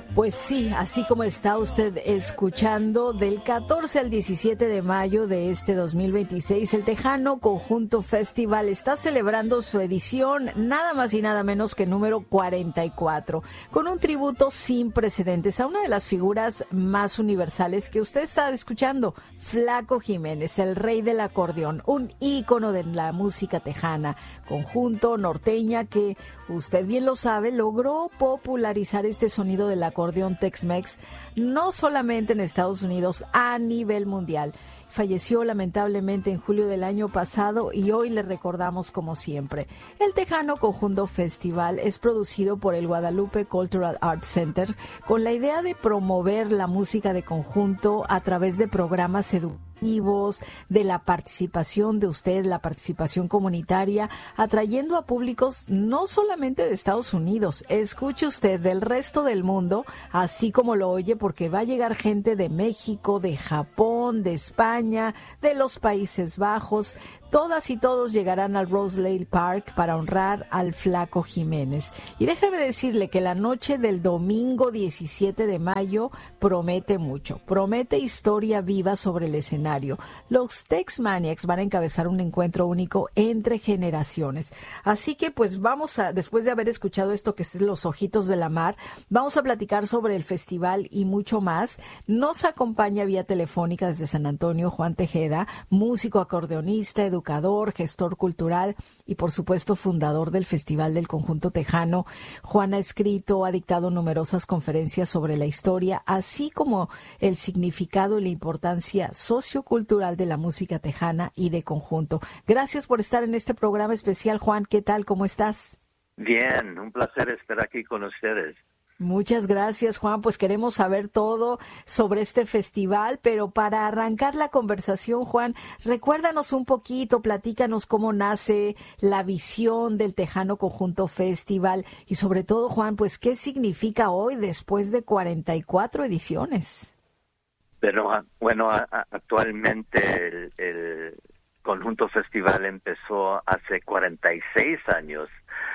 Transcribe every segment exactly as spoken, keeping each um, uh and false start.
Pues sí, así como está usted escuchando, del catorce al diecisiete de mayo de este dos mil veintiséis, el Tejano Conjunto Festival está celebrando su edición nada más y nada menos que número cuarenta y cuatro, con un tributo sin precedentes a una de las figuras más universales que usted está escuchando, Flaco Jiménez, el rey del acordeón, un ícono de la música tejana, conjunto norteña que, usted bien lo sabe, logró popularizar este sonido del acordeón Tex-Mex, no solamente en Estados Unidos, a nivel mundial. Falleció lamentablemente en julio del año pasado y hoy le recordamos como siempre. El Tejano Conjunto Festival es producido por el Guadalupe Cultural Arts Center con la idea de promover la música de conjunto a través de programas educativos, de la participación de usted, la participación comunitaria, atrayendo a públicos no solamente de Estados Unidos, escuche usted, del resto del mundo, así como lo oye, porque va a llegar gente de México, de Japón, de España, de los Países Bajos. Todas y todos llegarán al Rosedale Park para honrar al Flaco Jiménez. Y déjeme decirle que la noche del domingo diecisiete de mayo promete mucho, promete historia viva sobre el escenario. Los Tex Maniacs van a encabezar un encuentro único entre generaciones. Así que pues vamos a, después de haber escuchado esto que es Los Ojitos de la Mar, vamos a platicar sobre el festival y mucho más. Nos acompaña vía telefónica desde San Antonio Juan Tejeda, músico, acordeonista, educador, gestor cultural y por supuesto fundador del Festival del Conjunto Tejano. Juan ha escrito, ha dictado numerosas conferencias sobre la historia, así como el significado y la importancia sociocultural de la música tejana y de conjunto. Gracias por estar en este programa especial, Juan. ¿Qué tal? ¿Cómo estás? Bien, un placer estar aquí con ustedes. Muchas gracias, Juan. Pues queremos saber todo sobre este festival, pero para arrancar la conversación, Juan, recuérdanos un poquito, platícanos cómo nace la visión del Tejano Conjunto Festival y sobre todo, Juan, pues qué significa hoy después de cuarenta y cuatro ediciones. Pero bueno, a, a, actualmente el, el Conjunto Festival empezó hace cuarenta y seis años.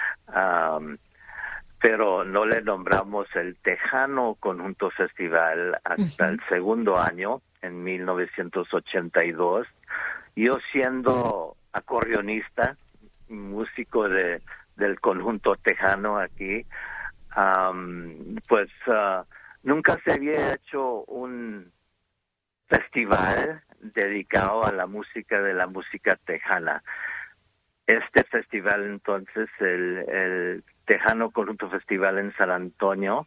Um, pero no le nombramos el Tejano Conjunto Festival hasta uh-huh. el segundo año, en mil novecientos ochenta y dos. Yo siendo acordeonista, músico de del Conjunto Tejano aquí, um, pues uh, nunca se había hecho un festival dedicado a la música de la música tejana. Este festival, entonces, el, el Tejano Conjunto Festival en San Antonio,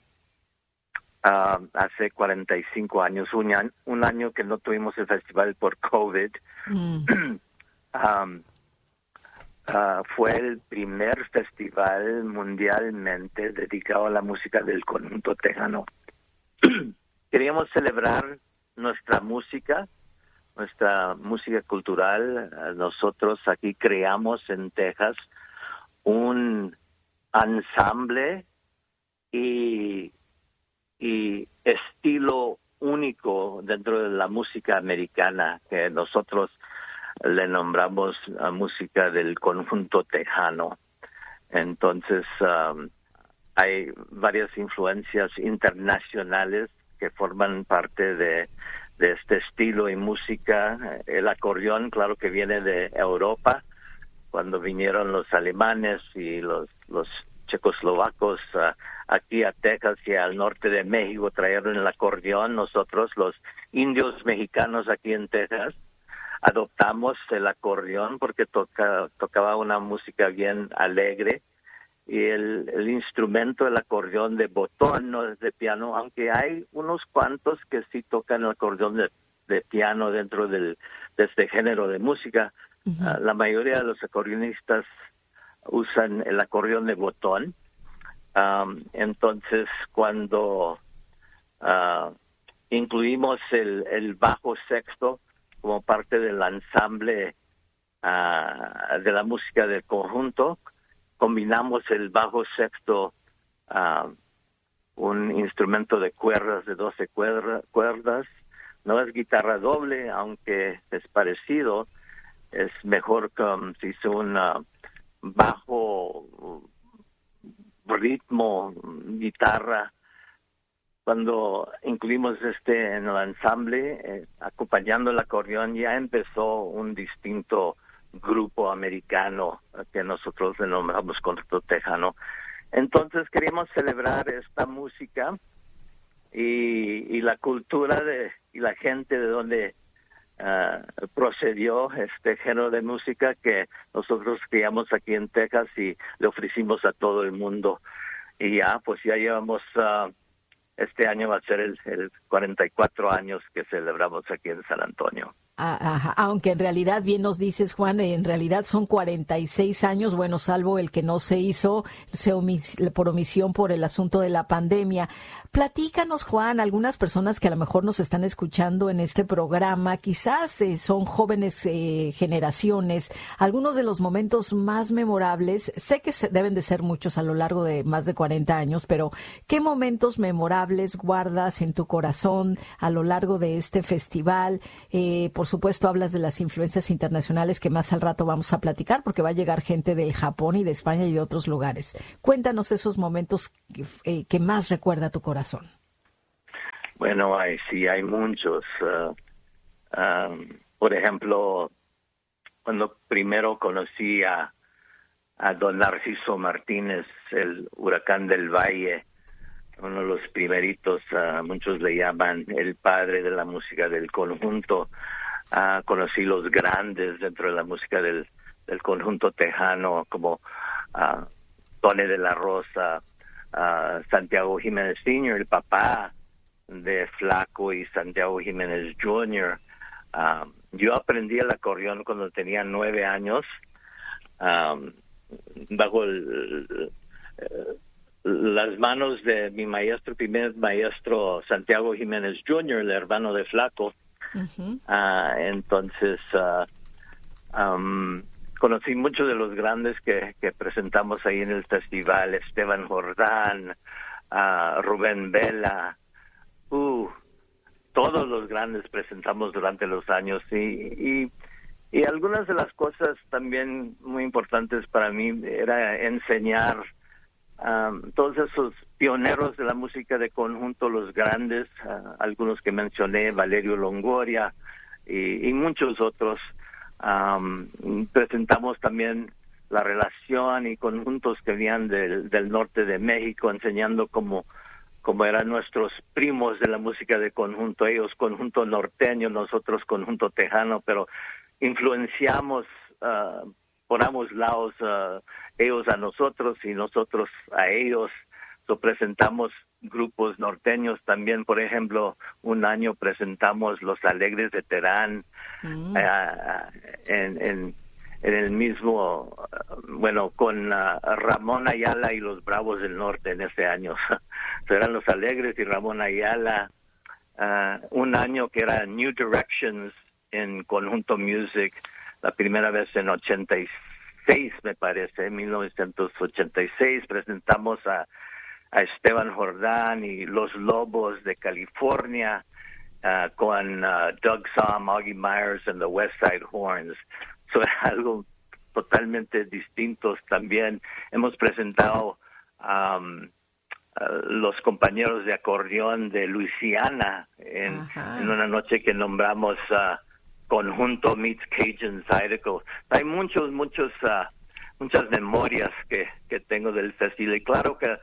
uh, hace cuarenta y cinco años, un año, un año que no tuvimos el festival por COVID, mm. um, uh, fue el primer festival mundialmente dedicado a la música del conjunto tejano. Queríamos celebrar nuestra música, nuestra música cultural. Nosotros aquí creamos en Texas un ensamble y, y estilo único dentro de la música americana que nosotros le nombramos uh, música del conjunto tejano. Entonces um, hay varias influencias internacionales que forman parte de de este estilo y música. El acordeón, claro que viene de Europa, cuando vinieron los alemanes y los los checoslovacos uh, aquí a Texas y al norte de México trajeron el acordeón. Nosotros, los indios mexicanos aquí en Texas, adoptamos el acordeón porque toca, tocaba una música bien alegre. Y el, el instrumento, el acordeón de botón, no es de piano, aunque hay unos cuantos que sí tocan el acordeón de, de piano dentro del, de este género de música. Uh-huh. Uh, la mayoría de los acordeonistas usan el acordeón de botón. Um, entonces, cuando uh, incluimos el, el bajo sexto como parte del ensamble uh, de la música del conjunto, combinamos el bajo sexto, uh, un instrumento de cuerdas, de doce cuerda, cuerdas. No es guitarra doble, aunque es parecido. Es mejor que um, se hizo un uh, bajo ritmo, guitarra, cuando incluimos este en el ensamble, eh, acompañando el acordeón, ya empezó un distinto grupo americano eh, que nosotros denominamos Conjunto Tejano. Entonces queríamos celebrar esta música y, y la cultura de y la gente de donde uh, procedió este género de música que nosotros criamos aquí en Texas y le ofrecimos a todo el mundo. Y ya, pues ya llevamos... Uh, Este año va a ser el, el cuarenta y cuatro años que celebramos aquí en San Antonio. Ajá, aunque en realidad, bien nos dices, Juan, en realidad son cuarenta y seis años, bueno, salvo el que no se hizo se omis, por omisión por el asunto de la pandemia. Platícanos, Juan, algunas personas que a lo mejor nos están escuchando en este programa, quizás eh, son jóvenes eh, generaciones, algunos de los momentos más memorables, sé que se, deben de ser muchos a lo largo de más de cuarenta años, pero ¿qué momentos memorables guardas en tu corazón a lo largo de este festival? Eh, por Por supuesto, hablas de las influencias internacionales que más al rato vamos a platicar porque va a llegar gente del Japón y de España y de otros lugares. Cuéntanos esos momentos que, eh, que más recuerda tu corazón. Bueno, hay, sí, hay muchos. Uh, um, por ejemplo, cuando primero conocí a, a don Narciso Martínez, el huracán del Valle, uno de los primeritos, uh, muchos le llaman el padre de la música del conjunto. Uh, conocí los grandes dentro de la música del, del conjunto tejano, como uh, Tony de la Rosa, uh, Santiago Jiménez senior, el papá de Flaco y Santiago Jiménez junior Uh, yo aprendí el acordeón cuando tenía nueve años, um, bajo el, el, el, las manos de mi maestro, primer maestro Santiago Jiménez junior, el hermano de Flaco. Uh-huh. Uh, entonces uh, um, conocí muchos de los grandes que, que presentamos ahí en el festival: Esteban Jordán, uh, Rubén Vela, uh, todos los grandes presentamos durante los años y, y, y algunas de las cosas también muy importantes para mí era enseñar Um, todos esos pioneros de la música de conjunto, los grandes, uh, algunos que mencioné, Valerio Longoria y, y muchos otros. Um, presentamos también la relación y conjuntos que venían del, del norte de México, enseñando cómo, cómo eran nuestros primos de la música de conjunto, ellos conjunto norteño, nosotros conjunto tejano, pero influenciamos uh, por ambos lados, uh, ellos a nosotros y nosotros a ellos. So, presentamos grupos norteños también. Por ejemplo, un año presentamos Los Alegres de Terán, mm. uh, en, en, en el mismo, uh, bueno, con uh, Ramón Ayala y los Bravos del Norte en ese año. So, eran Los Alegres y Ramón Ayala. Uh, un año que era New Directions en Conjunto Music, la primera vez en ochenta y seis, me parece, en mil novecientos ochenta y seis, presentamos a, a Esteban Jordán y Los Lobos de California, uh, con uh, Doug Sahm, Augie Myers and the West Side Horns. So, algo totalmente distinto también. Hemos presentado um, uh, los compañeros de acordeón de Luisiana en, en una noche que nombramos uh, Conjunto Meets Cajun Zydeco. Hay muchos, muchos, uh, muchas memorias que, que tengo del festival. Y claro que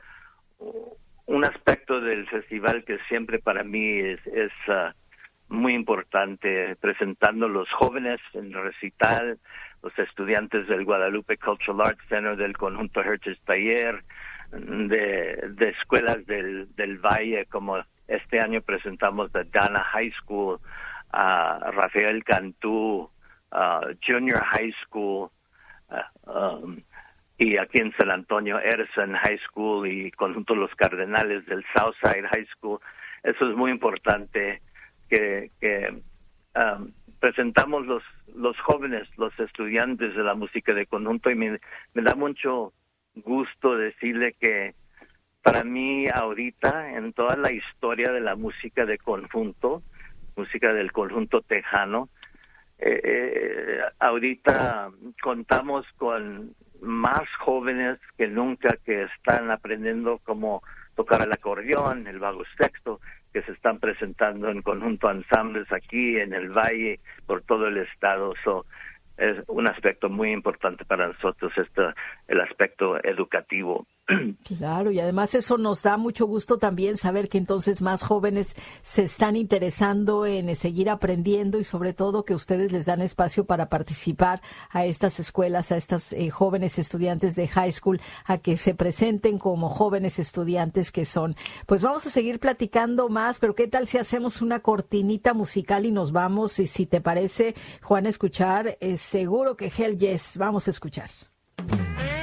un aspecto del festival que siempre para mí es, es uh, muy importante, presentando los jóvenes en recital, los estudiantes del Guadalupe Cultural Arts Center, del Conjunto Herches Taller, de, de escuelas del, del Valle, como este año presentamos the Dana High School, Uh, Rafael Cantú, uh, Junior High School, uh, um, y aquí en San Antonio, Edison High School y Conjunto Los Cardenales del Southside High School. Eso es muy importante, que, que um, presentamos los, los jóvenes, los estudiantes de la música de conjunto, y me, me da mucho gusto decirle que para mí ahorita, en toda la historia de la música de conjunto, música del conjunto tejano, eh, eh, ahorita contamos con más jóvenes que nunca que están aprendiendo cómo tocar el acordeón, el bajo sexto, que se están presentando en conjunto ensambles aquí en el Valle, por todo el estado. So, es un aspecto muy importante para nosotros, este, el aspecto educativo. Claro, y además eso nos da mucho gusto también saber que entonces más jóvenes se están interesando en seguir aprendiendo y sobre todo que ustedes les dan espacio para participar a estas escuelas, a estas eh, jóvenes estudiantes de high school, a que se presenten como jóvenes estudiantes que son. Pues vamos a seguir platicando más, pero ¿qué tal si hacemos una cortinita musical y nos vamos? Y si te parece, Juan, escuchar, eh, seguro que Hell Yes, vamos a escuchar.